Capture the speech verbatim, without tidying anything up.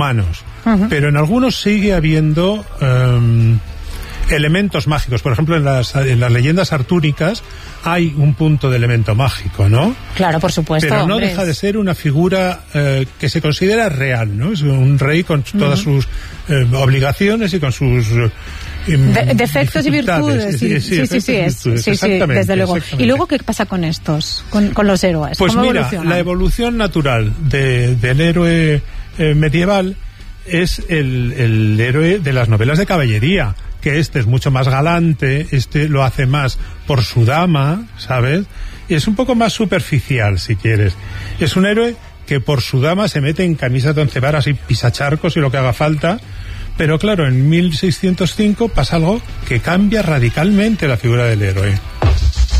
humanos. Uh-huh. Pero en algunos sigue habiendo um, elementos mágicos. Por ejemplo, en las, en las leyendas artúricas hay un punto de elemento mágico, ¿no? Claro, por supuesto. Pero no hombres. deja de ser una figura eh, que se considera real, ¿no? Es un rey con uh-huh. todas sus eh, obligaciones y con sus... Eh, de, defectos y virtudes. Sí, sí, sí, sí, sí, es, virtudes, sí, sí, desde luego. ¿Y luego qué pasa con estos, con, con los héroes? Pues ¿Cómo mira, evolucionan? La evolución natural de, del héroe eh, medieval es el, el héroe de las novelas de caballería, que este es mucho más galante, este lo hace más por su dama, ¿sabes? Y es un poco más superficial, si quieres. Es un héroe que por su dama se mete en camisas de once varas y pisacharcos y lo que haga falta. Pero claro, en mil seiscientos cinco pasa algo que cambia radicalmente la figura del héroe.